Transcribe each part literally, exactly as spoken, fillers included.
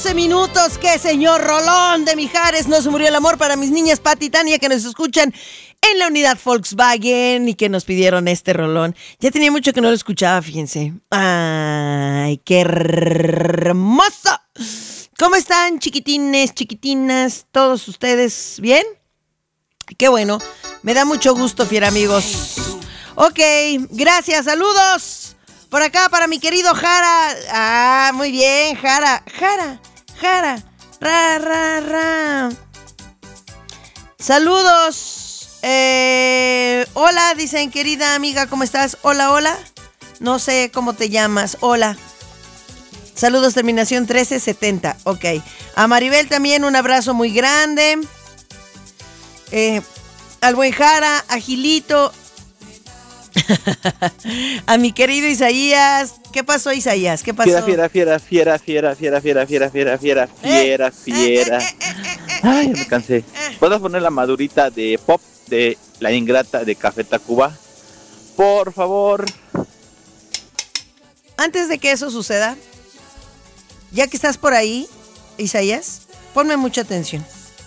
doce minutos. ¡Qué señor rolón de Mijares! No se murió el amor para mis niñas Pati y Tania que nos escuchan en la unidad Volkswagen y que nos pidieron este rolón. Ya tenía mucho que no lo escuchaba, fíjense. ¡Ay, qué hermoso! ¿Cómo están, chiquitines, chiquitinas? ¿Todos ustedes bien? Qué bueno. Me da mucho gusto, fiera amigos. Ok, gracias, saludos. Por acá para mi querido Jara. Ah, muy bien, Jara. Jara, Jara. Ra, ra, ra. Saludos. Eh, hola, dicen, querida amiga, ¿cómo estás? Hola, hola. No sé cómo te llamas. Hola. Saludos, terminación trece setenta. Ok. A Maribel también un abrazo muy grande. Eh, al buen Jara, a Gilito. A mi querido Isaías. ¿Qué pasó, Isaías? ¿Qué pasó? Fiera, fiera, fiera, fiera, fiera, fiera, fiera, fiera, fiera, fiera, fiera. Ay, me cansé. ¿Puedo poner la madurita de pop de La Ingrata de Café Tacuba? Por favor. Antes de que eso suceda, ya que estás por ahí, Isaías, ponme mucha atención.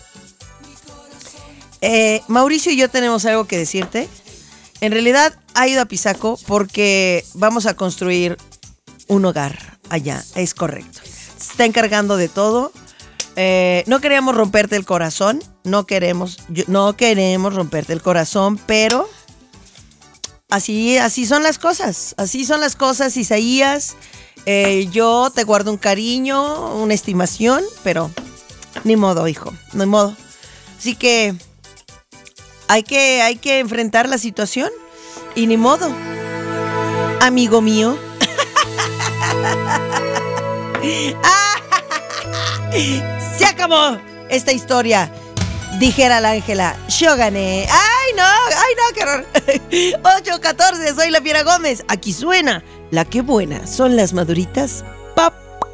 Eh, Mauricio y yo tenemos algo que decirte. En realidad ha ido a Pisaco porque vamos a construir un hogar allá, es correcto. Se está encargando de todo. Eh, no queríamos romperte el corazón, no queremos, yo, no queremos romperte el corazón, pero así, así son las cosas, así son las cosas, Isaías. Eh, yo te guardo un cariño, una estimación, pero ni modo, hijo, ni modo. Así que Hay que, hay que enfrentar la situación y ni modo, amigo mío. Se acabó esta historia, dijera la Ángela. Yo gané. ¡Ay, no! ¡Ay, no! ¡Qué horror! ocho catorce, soy la Fiera Gómez. Aquí suena la que buena. Son las maduritas pop.